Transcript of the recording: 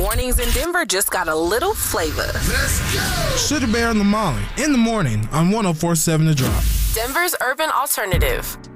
Mornings in Denver just got a little flavor. Let's go! Sugar Bear and Lamali in the morning on 104.7 The Drop. Denver's urban alternative.